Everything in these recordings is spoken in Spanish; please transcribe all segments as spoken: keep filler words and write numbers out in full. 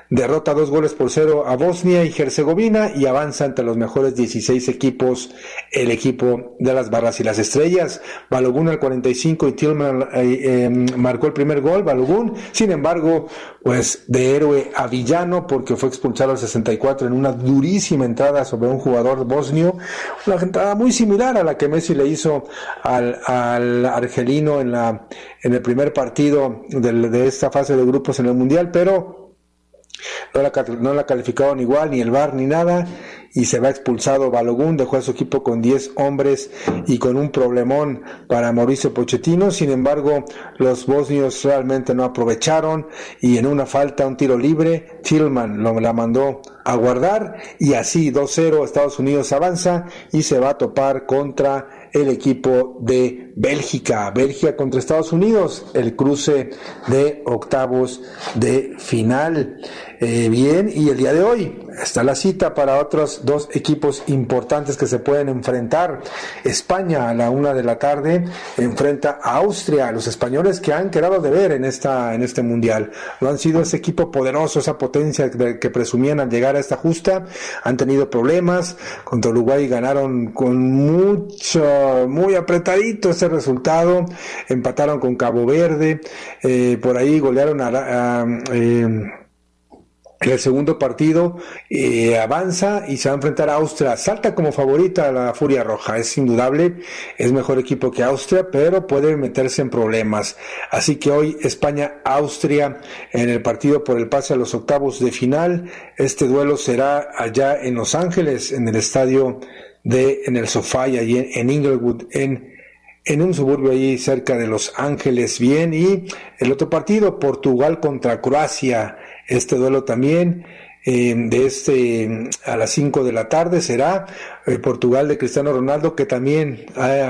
derrota dos goles por cero a Bosnia y Herzegovina y avanza entre los mejores dieciséis equipos el equipo de las Barras y las Estrellas. Balogun al cuarenta y cinco y Tillman eh, eh, marcó el primer gol, Balogun, sin embargo, pues de héroe a villano porque fue expulsado al sesenta y cuatro en una durísima entrada sobre un jugador bosnio, una entrada muy similar a la que Messi le hizo al, al argelino en la en el primer partido de, de esta fase de grupos en el Mundial, pero no la, no la calificaron igual, ni el V A R ni nada, y se va expulsado Balogun. Dejó a su equipo con diez hombres y con un problemón para Mauricio Pochettino. Sin embargo, los bosnios realmente no aprovecharon y en una falta, un tiro libre, Tillman lo, la mandó a guardar y así dos cero Estados Unidos avanza y se va a topar contra el equipo de Bélgica. Bélgica contra Estados Unidos, el cruce de octavos de final. Eh, bien, y el día de hoy está la cita para otros dos equipos importantes que se pueden enfrentar. España a la una de la tarde enfrenta a Austria, los españoles que han quedado de ver en esta en este mundial. No han sido ese equipo poderoso, esa potencia que, que presumían al llegar a esta justa. Han tenido problemas. Contra Uruguay ganaron con mucho, muy apretadito ese resultado. Empataron con Cabo Verde. Eh, por ahí golearon a, a, a eh, en el segundo partido, eh, avanza y se va a enfrentar a Austria. Salta como favorita a la Furia Roja, es indudable, es mejor equipo que Austria, pero puede meterse en problemas. Así que hoy España-Austria en el partido por el pase a los octavos de final. Este duelo será allá en Los Ángeles, en el estadio de, en el SoFi, allí en, en Inglewood, en en un suburbio ahí cerca de Los Ángeles. Bien, y el otro partido, Portugal contra Croacia. Este duelo también eh, de este a las cinco de la tarde será eh, Portugal de Cristiano Ronaldo, que también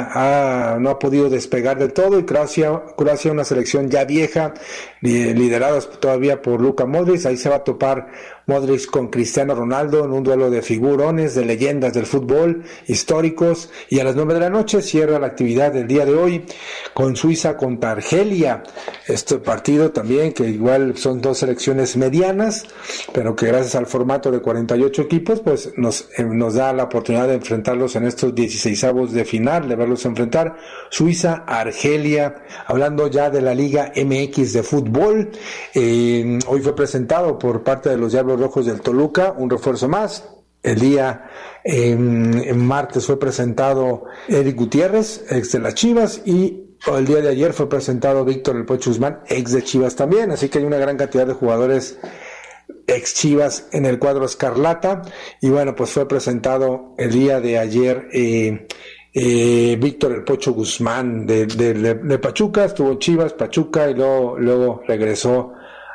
ha, ha, no ha podido despegar del todo, y Croacia, Croacia una selección ya vieja, liderada todavía por Luka Modric. Ahí se va a topar Modric con Cristiano Ronaldo en un duelo de figurones, de leyendas del fútbol, históricos, y a las nueve de la noche cierra la actividad del día de hoy con Suiza contra Argelia. Este partido también, que igual son dos selecciones medianas, pero que gracias al formato de cuarenta y ocho equipos, pues nos, eh, nos da la oportunidad de enfrentarlos en estos dieciseisavos de final, de verlos enfrentar. Suiza, Argelia, hablando ya de la Liga M X de fútbol, eh, hoy fue presentado por parte de los Diablos Rojos del Toluca un refuerzo más. El día eh, en martes fue presentado Eric Gutiérrez, ex de las Chivas, y el día de ayer fue presentado Víctor El Pocho Guzmán, ex de Chivas también. Así que hay una gran cantidad de jugadores ex Chivas en el cuadro escarlata, y bueno, pues fue presentado el día de ayer eh, eh, Víctor El Pocho Guzmán de, de, de, de Pachuca. Estuvo en Chivas, Pachuca, y luego, luego regresó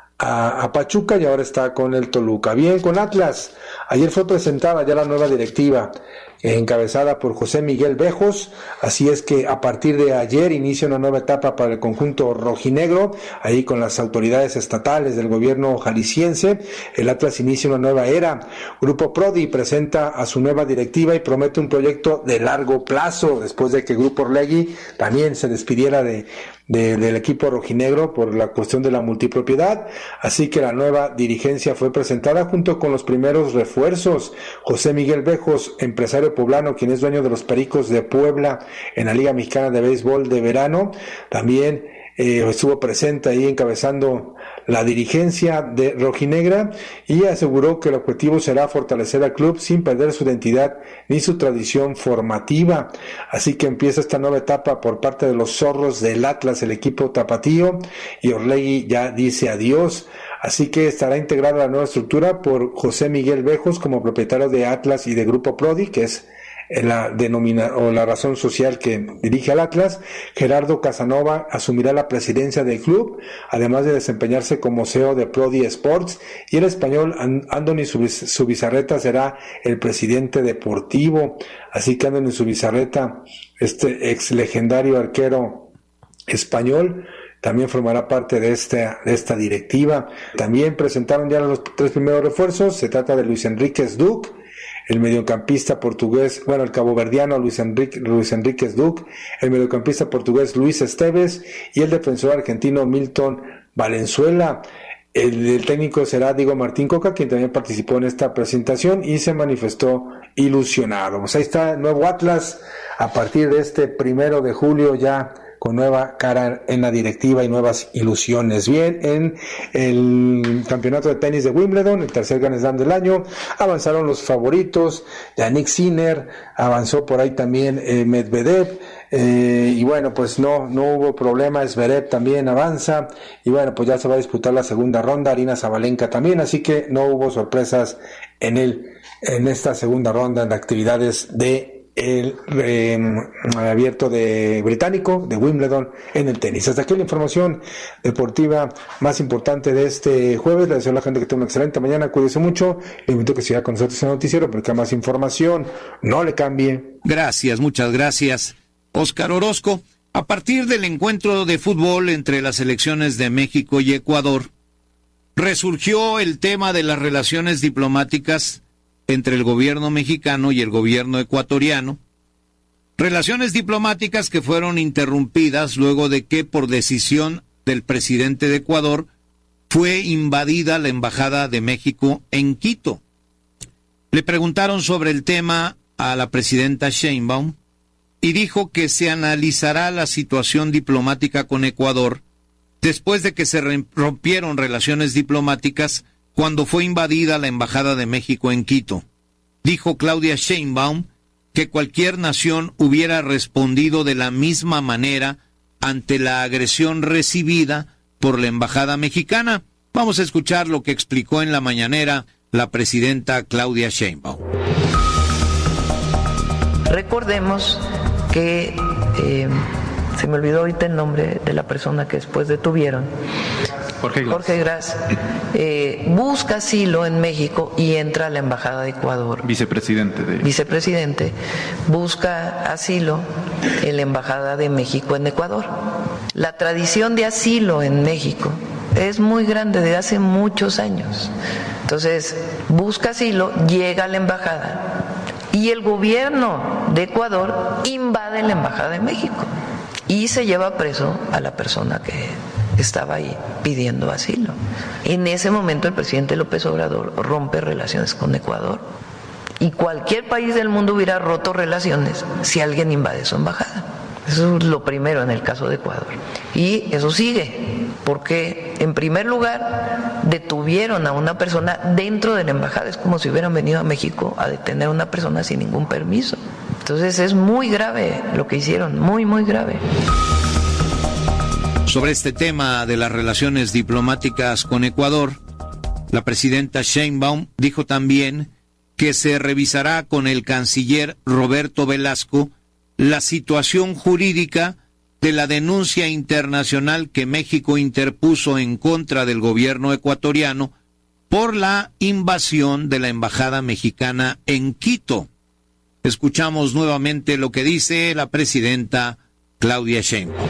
a, a Pachuca y ahora está con el Toluca. Bien, con Atlas, ayer fue presentada ya la nueva directiva, encabezada por José Miguel Bejos. Así es que a partir de ayer inicia una nueva etapa para el conjunto rojinegro, ahí con las autoridades estatales del gobierno jalisciense. El Atlas inicia una nueva era. Grupo Prodi presenta a su nueva directiva y promete un proyecto de largo plazo, después de que Grupo Orlegui también se despidiera de De, del equipo rojinegro por la cuestión de la multipropiedad. Así que la nueva dirigencia fue presentada junto con los primeros refuerzos. José Miguel Bejos, empresario poblano, quien es dueño de los Pericos de Puebla en la Liga Mexicana de Béisbol de Verano, también eh, estuvo presente ahí encabezando la dirigencia de rojinegra, y aseguró que el objetivo será fortalecer al club sin perder su identidad ni su tradición formativa. Así que empieza esta nueva etapa por parte de los zorros del Atlas, el equipo tapatío, y Orlegui ya dice adiós. Así que estará integrada la nueva estructura por José Miguel Bejos como propietario de Atlas y de Grupo Prodi, que es la denomina o la razón social que dirige al Atlas. Gerardo Casanova asumirá la presidencia del club, además de desempeñarse como C E O de Prodi Sports, y el español Andoni Zubizarreta será el presidente deportivo. Así que Andoni Zubizarreta, este ex legendario arquero español, también formará parte de esta, de esta directiva. También presentaron ya los tres primeros refuerzos. Se trata de Luis Enríquez Duc, el mediocampista portugués, bueno, el caboverdiano Luis Enrique, Luis Enríquez Duc, el mediocampista portugués Luis Esteves y el defensor argentino Milton Valenzuela. El, el técnico será Diego Martín Coca, quien también participó en esta presentación y se manifestó ilusionado. Pues ahí está el nuevo Atlas, a partir de este primero de julio ya con nueva cara en la directiva y nuevas ilusiones. Bien, en el campeonato de tenis de Wimbledon, el tercer Grand Slam del año, avanzaron los favoritos. Yannick Sinner, avanzó por ahí también eh, Medvedev, eh, y bueno, pues no, no hubo problema. Zverev también avanza, y bueno, pues ya se va a disputar la segunda ronda. Aryna Sabalenka también, así que no hubo sorpresas en el, en esta segunda ronda de actividades de el eh, abierto de británico de Wimbledon en el tenis. Hasta aquí la información deportiva más importante de este jueves. Le deseo a la gente que tenga una excelente mañana, cuídese mucho, le invito a que siga con nosotros en el noticiero porque hay más información, no le cambie. Gracias, muchas gracias, Oscar Orozco. A partir del encuentro de fútbol entre las selecciones de México y Ecuador, resurgió el tema de las relaciones diplomáticas entre el gobierno mexicano y el gobierno ecuatoriano, relaciones diplomáticas que fueron interrumpidas luego de que, por decisión del presidente de Ecuador, fue invadida la embajada de México en Quito. Le preguntaron sobre el tema a la presidenta Sheinbaum y dijo que se analizará la situación diplomática con Ecuador después de que se rompieron relaciones diplomáticas cuando fue invadida la Embajada de México en Quito. Dijo Claudia Sheinbaum que cualquier nación hubiera respondido de la misma manera ante la agresión recibida por la Embajada mexicana. Vamos a escuchar lo que explicó en la mañanera la presidenta Claudia Sheinbaum. Recordemos que, eh, se me olvidó ahorita el nombre de la persona que después detuvieron, Jorge Gras, Jorge Gras eh, busca asilo en México y entra a la Embajada de Ecuador. Vicepresidente de... Vicepresidente, busca asilo en la Embajada de México en Ecuador. La tradición de asilo en México es muy grande, de hace muchos años. Entonces, busca asilo, llega a la Embajada y el gobierno de Ecuador invade la Embajada de México y se lleva preso a la persona que estaba ahí pidiendo asilo. En ese momento el presidente López Obrador rompe relaciones con Ecuador, y cualquier país del mundo hubiera roto relaciones si alguien invade su embajada. Eso es lo primero en el caso de Ecuador. Y eso sigue, porque en primer lugar detuvieron a una persona dentro de la embajada. Es como si hubieran venido a México a detener a una persona sin ningún permiso. Entonces es muy grave lo que hicieron, muy, muy grave. Sobre este tema de las relaciones diplomáticas con Ecuador, la presidenta Sheinbaum dijo también que se revisará con el canciller Roberto Velasco la situación jurídica de la denuncia internacional que México interpuso en contra del gobierno ecuatoriano por la invasión de la embajada mexicana en Quito. Escuchamos nuevamente lo que dice la presidenta Claudia Sheinbaum.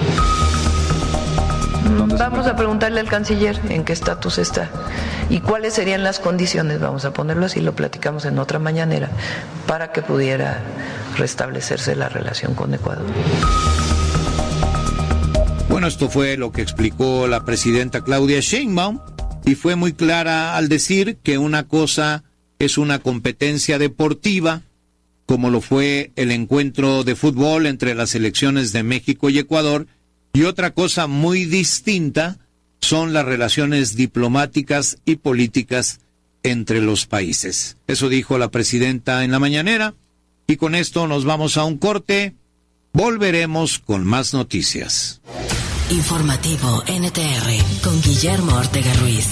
Vamos a preguntarle al canciller en qué estatus está y cuáles serían las condiciones, vamos a ponerlo así, lo platicamos en otra mañanera, para que pudiera restablecerse la relación con Ecuador. Bueno, esto fue lo que explicó la presidenta Claudia Sheinbaum, y fue muy clara al decir que una cosa es una competencia deportiva, como lo fue el encuentro de fútbol entre las selecciones de México y Ecuador, y otra cosa muy distinta son las relaciones diplomáticas y políticas entre los países. Eso dijo la presidenta en la mañanera, y con esto nos vamos a un corte. Volveremos con más noticias. Informativo N T R con Guillermo Ortega Ruiz.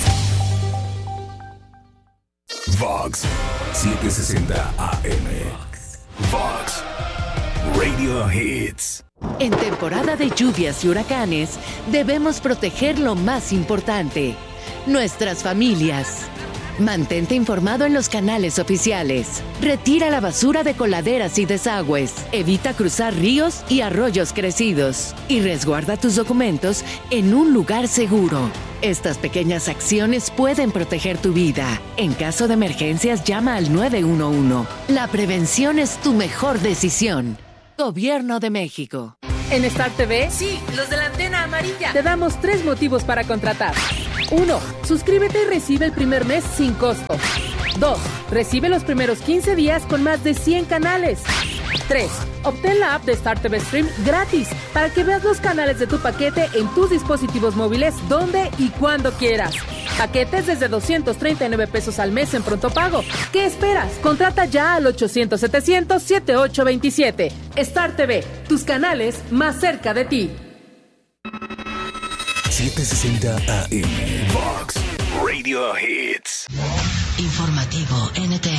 Vox setecientos sesenta A M. Vox Radio Hits. En temporada de lluvias y huracanes, debemos proteger lo más importante, nuestras familias. Mantente informado en los canales oficiales. Retira la basura de coladeras y desagües. Evita cruzar ríos y arroyos crecidos. Y resguarda tus documentos en un lugar seguro. Estas pequeñas acciones pueden proteger tu vida. En caso de emergencias, llama al nueve uno uno. La prevención es tu mejor decisión. Gobierno de México. ¿En Star T V? Sí, los de la antena amarilla. Te damos tres motivos para contratar. uno. Suscríbete y recibe el primer mes sin costo. dos. Recibe los primeros quince días con más de cien canales. tres. Obtén la app de Star T V Stream gratis para que veas los canales de tu paquete en tus dispositivos móviles donde y cuando quieras. Paquetes desde doscientos treinta y nueve pesos al mes en pronto pago. ¿Qué esperas? Contrata ya al ochocientos setecientos setenta y ocho veintisiete. Star T V, tus canales más cerca de ti. setecientos sesenta A M Vox Radio Hits. Informativo N T